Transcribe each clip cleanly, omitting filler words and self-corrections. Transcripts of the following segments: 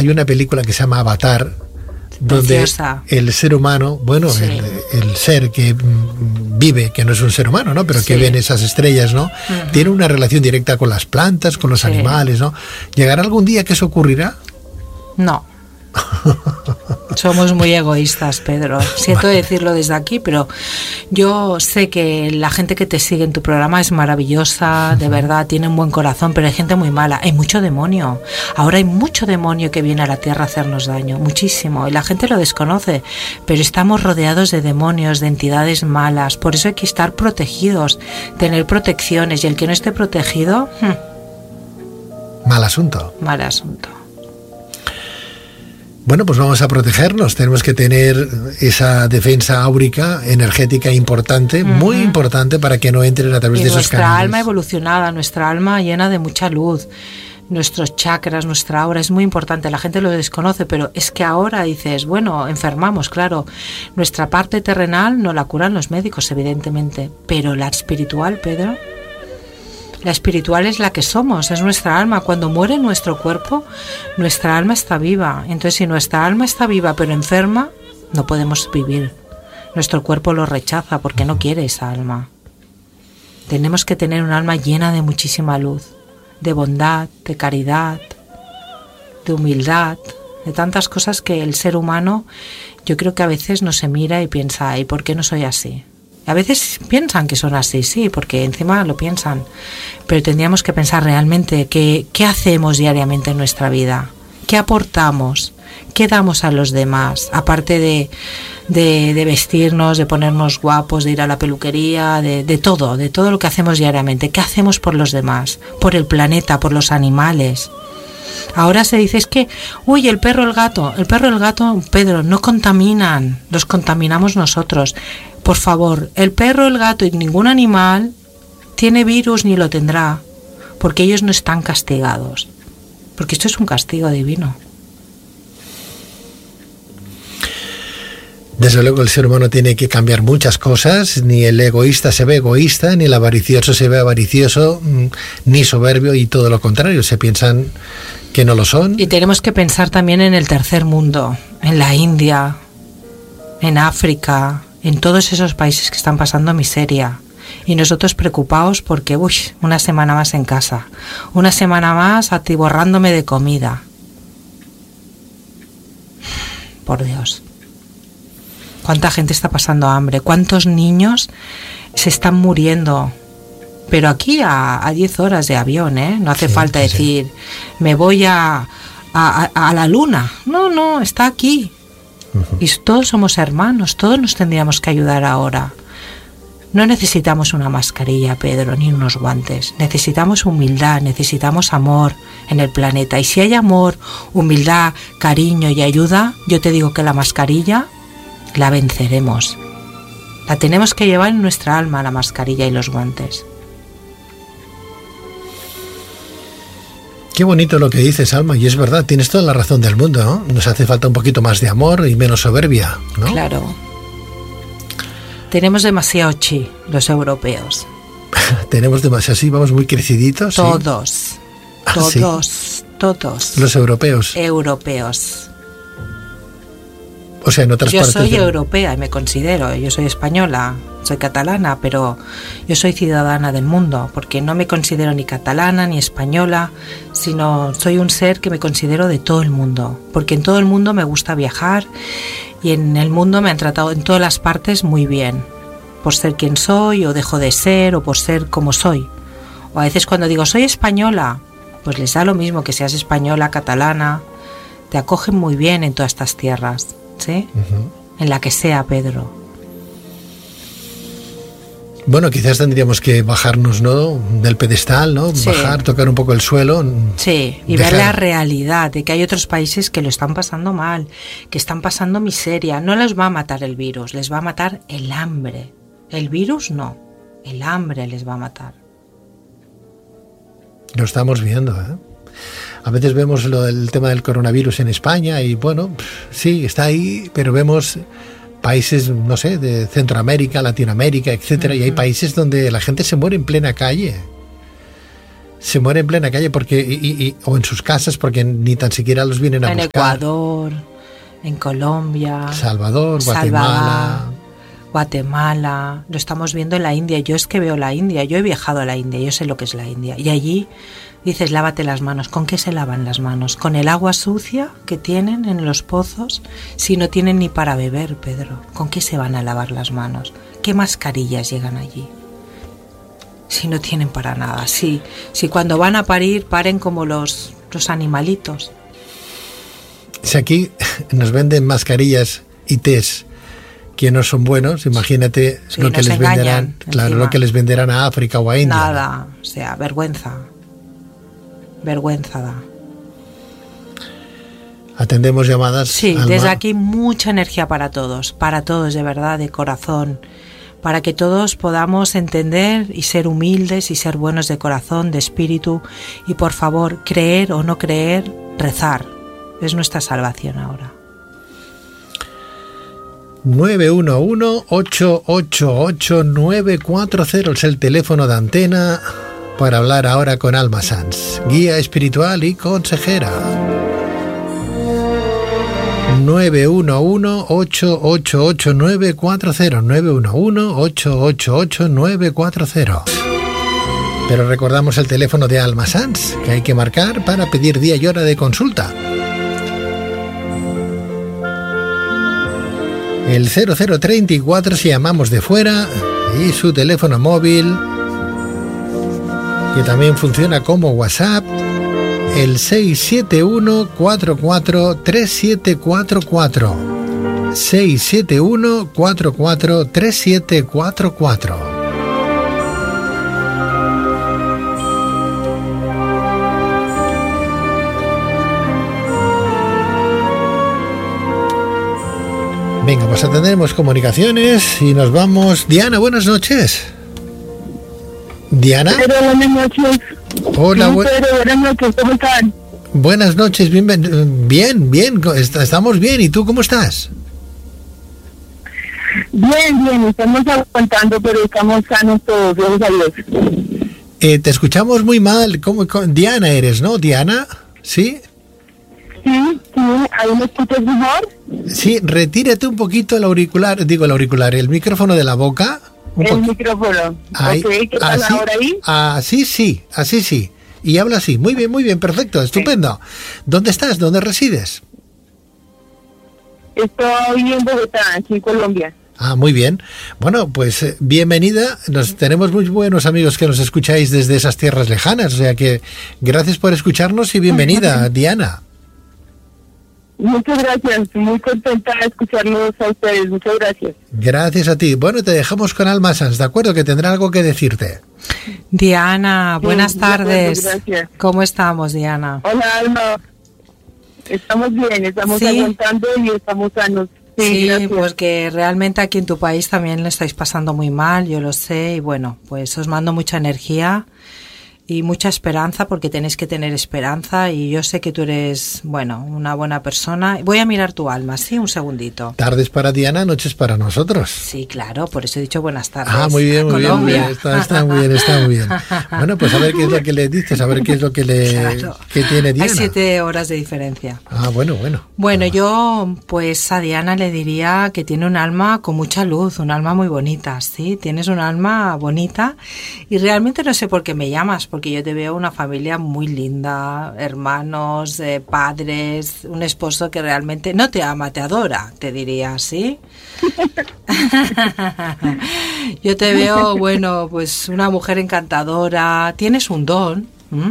Hay una película que se llama Avatar, donde Preciosa. el ser humano, bueno, Sí. el ser que vive, que no es un ser humano, ¿no? Pero que Sí. ve en esas estrellas, ¿no? Tiene una relación directa con las plantas, con los Sí. animales, ¿no? ¿Llegará algún día que eso ocurrirá? No. Somos muy egoístas, Pedro. Siento decirlo desde aquí, pero yo sé que la gente que te sigue en tu programa es maravillosa, de verdad, tiene un buen corazón, pero hay gente muy mala. Hay mucho demonio. Ahora hay mucho demonio que viene a la tierra a hacernos daño, muchísimo. Y la gente lo desconoce, pero estamos rodeados de demonios, de entidades malas. Por eso hay que estar protegidos, tener protecciones. Y el que no esté protegido, Mal asunto. mal asunto. Bueno, pues vamos a protegernos. Tenemos que tener esa defensa áurica, energética importante, muy importante, para que no entren a través Y de esos nuestra canales. alma evolucionada, nuestra alma llena de mucha luz, nuestros chakras, nuestra aura es muy importante. La gente lo desconoce, pero es que ahora dices, bueno, enfermamos, claro. Nuestra parte terrenal no la curan los médicos, evidentemente, pero la espiritual, Pedro, la espiritual es la que somos, es nuestra alma. Cuando muere nuestro cuerpo, nuestra alma está viva. Entonces, si nuestra alma está viva pero enferma, no podemos vivir. Nuestro cuerpo lo rechaza porque no quiere esa alma. Tenemos que tener un alma llena de muchísima luz, de bondad, de caridad, de humildad, de tantas cosas que el ser humano, yo creo que a veces no se mira y piensa, ¿y por qué no soy así? A veces piensan que son así, sí, porque encima lo piensan, pero tendríamos que pensar realmente qué hacemos diariamente en nuestra vida, qué aportamos, qué damos a los demás, aparte de vestirnos, de ponernos guapos, de ir a la peluquería, de todo lo que hacemos diariamente, qué hacemos por los demás, por el planeta, por los animales. Ahora se dice, es que, uy, el perro, el gato, Pedro, no contaminan, los contaminamos nosotros. Por favor, el perro, el gato y ningún animal tiene virus ni lo tendrá, porque ellos no están castigados, porque esto es un castigo divino. Desde luego el ser humano tiene que cambiar muchas cosas, ni el egoísta se ve egoísta, ni el avaricioso se ve avaricioso, ni soberbio, y todo lo contrario, se piensan que no lo son. Y tenemos que pensar también en el tercer mundo, en la India, en África, en todos esos países que están pasando miseria. Y nosotros preocupados porque, una semana más en casa, una semana más atiborrándome de comida. Por Dios. ¿Cuánta gente está pasando hambre? ¿Cuántos niños se están muriendo? Pero aquí a 10 horas de avión, ¿eh? No hace falta decir, me voy a la luna. No, está aquí. Y todos somos hermanos, todos nos tendríamos que ayudar ahora. No necesitamos una mascarilla, Pedro, ni unos guantes. Necesitamos humildad, necesitamos amor en el planeta. Y si hay amor, humildad, cariño y ayuda, yo te digo que la mascarilla la venceremos. La tenemos que llevar en nuestra alma, la mascarilla y los guantes. Qué bonito lo que dices, Alma, y es verdad, tienes toda la razón del mundo, ¿no? Nos hace falta un poquito más de amor y menos soberbia, ¿no? Claro. Tenemos demasiado chi, los europeos. Tenemos demasiado, sí, vamos muy creciditos. Todos, ¿sí? todos. Los europeos. Europeos. O sea, en otras Yo partes. soy europea y me considero, yo soy española, soy catalana, pero yo soy ciudadana del mundo, porque no me considero ni catalana ni española, sino soy un ser que me considero de todo el mundo, porque en todo el mundo me gusta viajar y en el mundo me han tratado en todas las partes muy bien, por ser quien soy o dejo de ser o por ser como soy. O a veces cuando digo soy española, pues les da lo mismo que seas española, catalana, te acogen muy bien en todas estas tierras. ¿Sí? En la que sea, Pedro. Bueno, quizás tendríamos que bajarnos, ¿no?, del pedestal, ¿no? Sí. Bajar, tocar un poco el suelo. Sí, y ver la realidad de que hay otros países que lo están pasando mal, que están pasando miseria. No les va a matar el virus, les va a matar el hambre. El virus no, el hambre les va a matar. Lo estamos viendo, ¿eh? A veces vemos el tema del coronavirus en España y bueno, sí, está ahí, pero vemos países, no sé, de Centroamérica, Latinoamérica, etcétera, y hay países donde la gente se muere en plena calle. Se muere en plena calle porque o en sus casas porque ni tan siquiera los vienen a buscar. En Ecuador, en Colombia, Salvador, Guatemala, lo estamos viendo en la India. Yo es que veo la India, yo he viajado a la India, yo sé lo que es la India. Y allí dices, lávate las manos. ¿Con qué se lavan las manos? ¿Con el agua sucia que tienen en los pozos? Si no tienen ni para beber, Pedro, ¿con qué se van a lavar las manos? ¿Qué mascarillas llegan allí? Si no tienen para nada. Si cuando van a parir, paren como los animalitos. Si aquí nos venden mascarillas y tés que no son buenos, imagínate sí, lo que les venderán, claro, lo que les venderán a África o a India. Nada, o sea, vergüenza da. Atendemos llamadas. Sí, Alma. desde aquí mucha energía para todos de verdad, de corazón, para que todos podamos entender y ser humildes y ser buenos de corazón, de espíritu, y por favor, creer o no creer, rezar. Es nuestra salvación ahora. 911-888-940 es el teléfono de antena para hablar ahora con Alma Sanz, guía espiritual y consejera. 911-888-940, 911-888-940. Pero recordamos el teléfono de Alma Sanz, que hay que marcar para pedir día y hora de consulta. El 0034 si llamamos de fuera, y su teléfono móvil, que también funciona como WhatsApp, el 671-443744. 671-443744. Venga, pues atendemos comunicaciones y nos vamos. Diana, buenas noches. Diana. Pero buenas noches. Hola, buenas noches, ¿cómo están? Buenas noches, bien, estamos bien. ¿Y tú cómo estás? Bien, estamos aguantando, pero estamos sanos todos, gracias a Dios. Te escuchamos muy mal. Diana eres, ¿no? ¿Diana? ¿Sí? Sí, ¿ahí me escuchas mejor? Sí, retírate un poquito el micrófono de la boca. Micrófono. Ahí, ¿Qué tal así, ahora ahí? Así sí. Y habla así. Muy bien, perfecto, estupendo. Sí. ¿Dónde estás? ¿Dónde resides? Estoy en Bogotá, aquí en Colombia. Ah, muy bien. Bueno, pues bienvenida. Tenemos muy buenos amigos que nos escucháis desde esas tierras lejanas, o sea que gracias por escucharnos y bienvenida, Diana. Muchas gracias, muy contenta de escucharlos a ustedes, muchas gracias. Gracias a ti. Bueno, te dejamos con Alma Sanz, ¿de acuerdo? Que tendrá algo que decirte. Diana, buenas tardes. Gracias. ¿Cómo estamos, Diana? Hola, Alma. Estamos bien, estamos aguantando y estamos sanos. Sí, pues que realmente aquí en tu país también le estáis pasando muy mal, yo lo sé, y bueno, pues os mando mucha energía y mucha esperanza, porque tenéis que tener esperanza, y yo sé que tú eres, bueno, una buena persona. Voy a mirar tu alma, sí, un segundito. Tardes para Diana, noches para nosotros. Sí, claro, por eso he dicho buenas tardes. Ah, muy bien, está muy bien. Bueno, pues a ver qué es lo que le dices, a ver qué es lo que que tiene Diana. Hay 7 horas de diferencia. Ah, bueno. Bueno, yo pues a Diana le diría que tiene un alma con mucha luz, un alma muy bonita, ¿sí? Tienes un alma bonita, y realmente no sé por qué me llamas, porque yo te veo una familia muy linda, hermanos, padres, un esposo que realmente no te ama, te adora, te diría, ¿sí? Yo te veo, bueno, pues una mujer encantadora, tienes un don,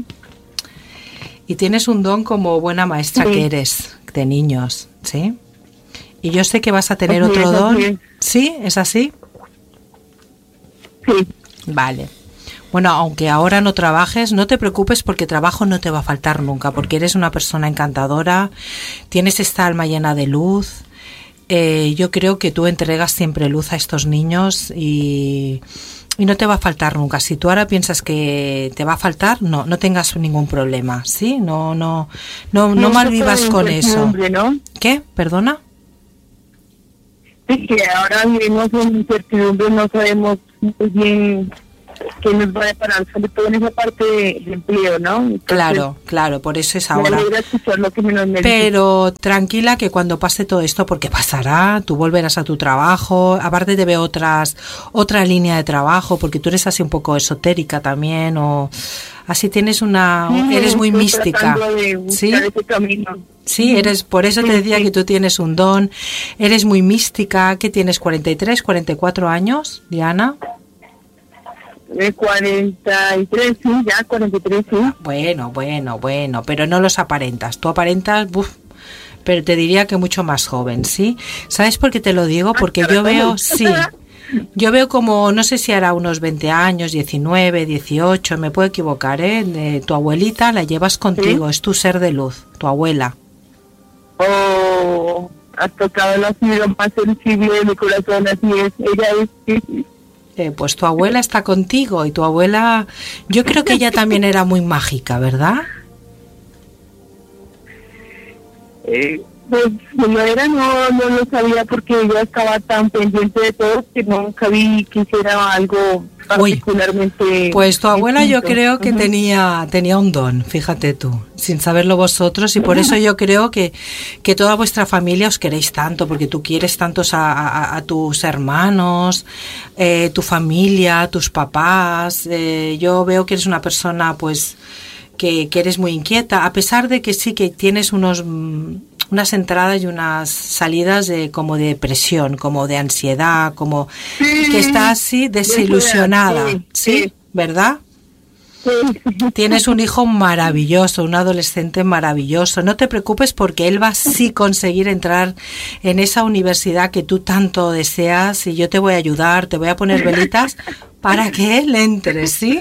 y tienes un don como buena maestra que eres de niños, ¿sí? Y yo sé que vas a tener otro don. ¿Sí? ¿Es así? Sí. Vale. Bueno, aunque ahora no trabajes, no te preocupes, porque trabajo no te va a faltar nunca, porque eres una persona encantadora, tienes esta alma llena de luz. Yo creo que tú entregas siempre luz a estos niños y no te va a faltar nunca. Si tú ahora piensas que te va a faltar, no tengas ningún problema, ¿sí? No malvivas con eso. ¿No? ¿Qué? ¿Perdona? Es que ahora vivimos en incertidumbre, no sabemos muy bien que nos va a deparar, sobre todo en esa parte de empleo, ¿no? Entonces, claro, por eso es ahora. Me alegra escuchar lo que me dice. Pero tranquila que cuando pase todo esto, porque pasará, tú volverás a tu trabajo, aparte te veo otra línea de trabajo, porque tú eres así un poco esotérica también, o así tienes eres muy mística, ¿sí? Sí, por eso te decía que tú tienes un don, eres muy mística. ¿Qué tienes, 43, 44 años, Diana? 43, sí, ya 43, sí. Bueno, pero no los aparentas. Tú aparentas, pero te diría que mucho más joven, ¿sí? ¿Sabes por qué te lo digo? Porque yo veo como, no sé si hará unos 20 años, 19, 18, me puedo equivocar, ¿eh? Tu abuelita la llevas contigo, ¿sí? Es tu ser de luz, tu abuela. Oh, has tocado la fibra más sensible de mi corazón, así es, ella es... Pues tu abuela está contigo y tu abuela, yo creo que ella también era muy mágica, ¿verdad? Pues no era, no lo sabía porque ella estaba tan pendiente de todo que nunca vi que hiciera algo particularmente. Pues tu abuela distinto. Yo creo que tenía un don, fíjate tú, sin saberlo vosotros, y por eso yo creo que toda vuestra familia os queréis tanto, porque tú quieres tantos a tus hermanos, tu familia, tus papás. Yo veo que eres una persona pues que eres muy inquieta, a pesar de que sí que tienes unas entradas y unas salidas como de depresión, como de ansiedad, como que estás así desilusionada, ¿sí? ¿Verdad? Tienes un hijo maravilloso, un adolescente maravilloso. No te preocupes porque él va a conseguir entrar en esa universidad que tú tanto deseas, y yo te voy a ayudar, te voy a poner velitas para que él entre, ¿sí?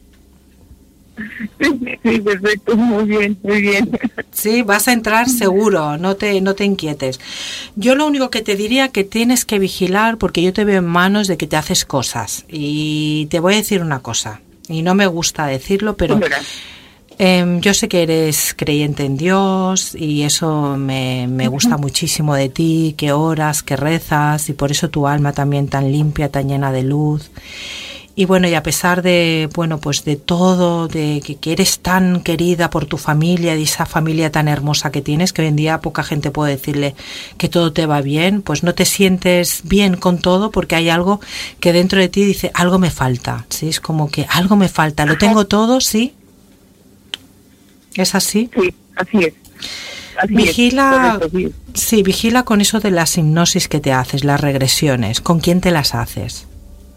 Sí, perfecto, muy bien. Sí, vas a entrar seguro, no te inquietes. Yo lo único que te diría que tienes que vigilar, porque yo te veo en manos de que te haces cosas. Y te voy a decir una cosa, y no me gusta decirlo, pero yo sé que eres creyente en Dios y eso me gusta muchísimo de ti, que oras, que rezas, y por eso tu alma también tan limpia, tan llena de luz. Y bueno, y a pesar de, bueno, pues de todo, de que eres tan querida por tu familia, y esa familia tan hermosa que tienes, que hoy en día poca gente puede decirle que todo te va bien, pues no te sientes bien con todo porque hay algo que dentro de ti dice, algo me falta, ¿sí? Es como que algo me falta, lo tengo todo, ¿sí? ¿Es así? Sí, así es. Vigila, sí, vigila con eso de las hipnosis que te haces, las regresiones, ¿con quién te las haces?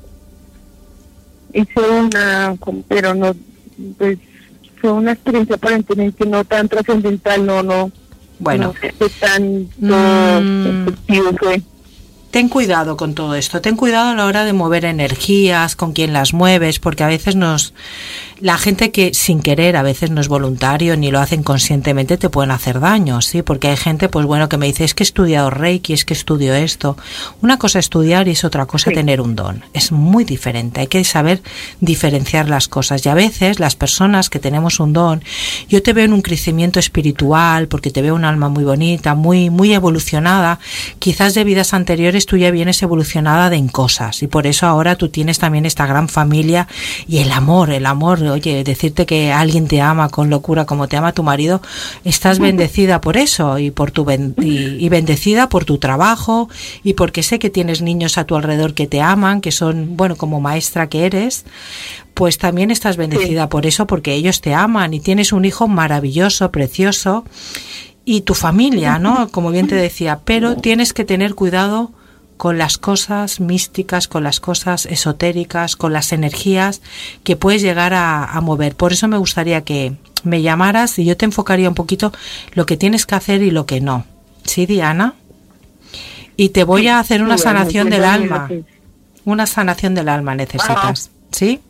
Hice pero no, pues fue una experiencia aparentemente no tan trascendental, no. Bueno, no sé qué tan efectivo fue. Ten cuidado con todo esto, ten cuidado a la hora de mover energías, con quién las mueves, porque a veces la gente que sin querer, a veces no es voluntario ni lo hacen conscientemente, te pueden hacer daño, ¿sí? Porque hay gente, pues bueno, que me dice, es que he estudiado Reiki, es que estudio esto. Una cosa es estudiar y es otra cosa tener un don. Es muy diferente, hay que saber diferenciar las cosas. Y a veces las personas que tenemos un don, yo te veo en un crecimiento espiritual, porque te veo un alma muy bonita, muy, muy evolucionada, quizás de vidas anteriores tú ya vienes evolucionada en cosas, y por eso ahora tú tienes también esta gran familia y el amor, oye, decirte que alguien te ama con locura como te ama tu marido, estás bendecida por eso y bendecida por tu trabajo, y porque sé que tienes niños a tu alrededor que te aman, que son, bueno, como maestra que eres, pues también estás bendecida por eso, porque ellos te aman, y tienes un hijo maravilloso, precioso, y tu familia, ¿no? Como bien te decía, pero tienes que tener cuidado con las cosas místicas, con las cosas esotéricas, con las energías que puedes llegar a mover. Por eso me gustaría que me llamaras y yo te enfocaría un poquito lo que tienes que hacer y lo que no. ¿Sí, Diana? Y te voy a hacer una sanación del alma. Una sanación del alma necesitas. ¿Sí?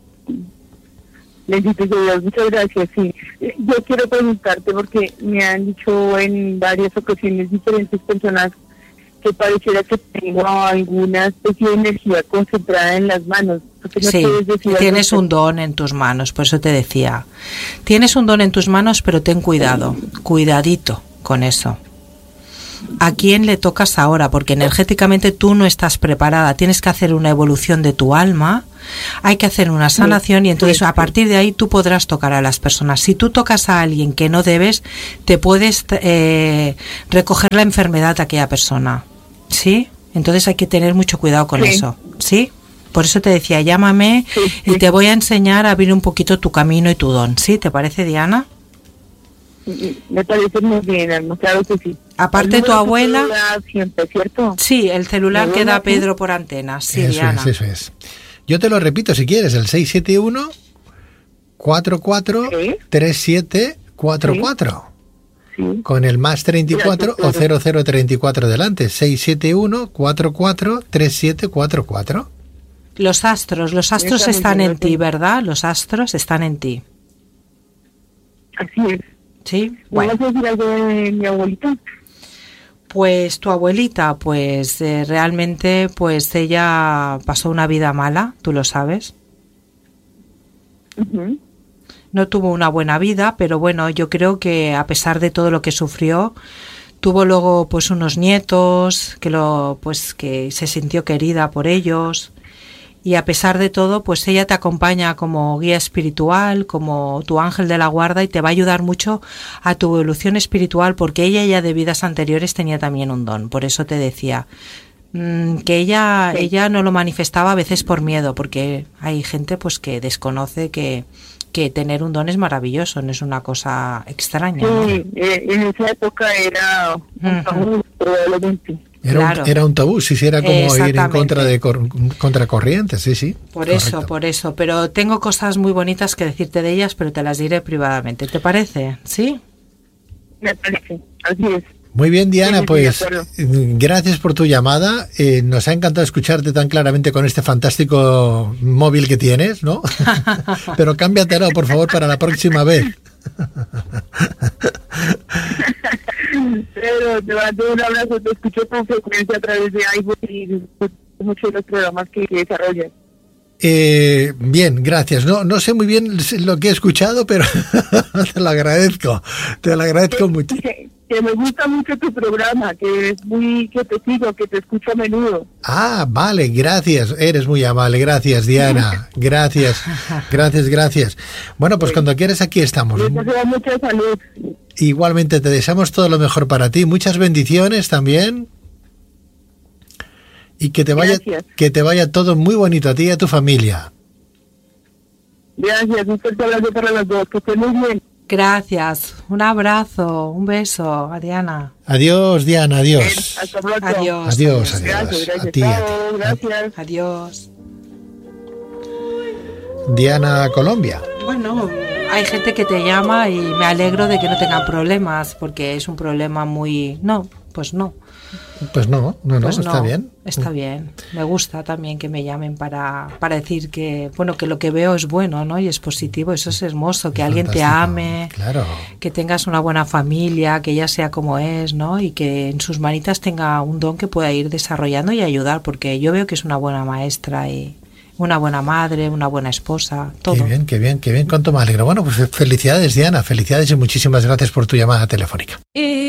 Bendito sea Dios, muchas gracias. Sí, yo quiero preguntarte porque me han dicho en varias ocasiones diferentes personas que pareciera que tengo alguna especie de energía concentrada en las manos. Sí, tienes un don en tus manos, por eso te decía. Tienes un don en tus manos, pero ten cuidado, cuidadito con eso. ¿A quién le tocas ahora? Porque energéticamente tú no estás preparada. Tienes que hacer una evolución de tu alma hay que hacer una sanación y entonces a partir de ahí tú podrás tocar a las personas. Si tú tocas a alguien que no debes, te puedes recoger la enfermedad de aquella persona, ¿sí? Entonces hay que tener mucho cuidado con eso, ¿sí? Por eso te decía, llámame y te voy a enseñar a abrir un poquito tu camino y tu don, ¿sí? ¿Te parece, Diana? Me parece muy bien, Alma, claro que sí. Aparte tu abuela... Siempre, ¿cierto? Sí, el celular que da Pedro por antena, sí, eso Diana. Eso es. Yo te lo repito si quieres, el 671 44 3744. Sí. Con el más 34 o 0034 delante. 671 44 3744. Los astros están en ti, ¿verdad? Los astros están en ti. Así es. Sí, bueno. ¿Vas a decir algo de mi abuelita? Pues tu abuelita, pues realmente, pues ella pasó una vida mala, tú lo sabes. Uh-huh. No tuvo una buena vida, pero bueno, yo creo que a pesar de todo lo que sufrió, tuvo luego pues unos nietos que se sintió querida por ellos. Y a pesar de todo, pues ella te acompaña como guía espiritual, como tu ángel de la guarda y te va a ayudar mucho a tu evolución espiritual porque ella ya de vidas anteriores tenía también un don. Por eso te decía que ella no lo manifestaba a veces por miedo, porque hay gente pues que desconoce que tener un don es maravilloso, no es una cosa extraña. Sí, ¿no? En esa época era un tabú, probablemente. Era un tabú, sí, era como ir en contra de contracorriente, sí. Por eso, pero tengo cosas muy bonitas que decirte de ellas, pero te las diré privadamente. ¿Te parece? ¿Sí? Me parece, así es. Muy bien, Diana, pues gracias por tu llamada. Nos ha encantado escucharte tan claramente con este fantástico móvil que tienes, ¿no? Pero cámbiatelo, por favor, para la próxima vez. Pero te mando un abrazo, te escucho con frecuencia a través de iVoox y muchos de los programas que desarrollas. Bien, gracias. No sé muy bien lo que he escuchado, pero te lo agradezco mucho. Que me gusta mucho tu programa, que te sigo, que te escucho a menudo. Ah, vale, gracias, eres muy amable, gracias, Diana, gracias. Bueno, pues cuando quieras aquí estamos. Les deseo mucha salud. Igualmente te deseamos todo lo mejor para ti, muchas bendiciones también. Y que te vaya todo muy bonito a ti y a tu familia. Gracias, un fuerte abrazo para los dos, que estén muy bien. Gracias, un abrazo, un beso a Diana. Adiós, Diana, adiós. Hasta pronto. Adiós. Gracias. A ti. Gracias. Adiós. Diana, Colombia. Bueno, hay gente que te llama y me alegro de que no tengan problemas, porque es un problema muy... No. Pues no, está bien. Está bien. Me gusta también que me llamen para decir que lo que veo es bueno, ¿no? Y es positivo, eso es hermoso, que alguien te ame, claro. Que tengas una buena familia, que ella sea como es, ¿no? Y que en sus manitas tenga un don que pueda ir desarrollando y ayudar, porque yo veo que es una buena maestra y una buena madre, una buena esposa, todo. Qué bien, cuánto me alegro. Bueno, pues felicidades, Diana, felicidades y muchísimas gracias por tu llamada telefónica.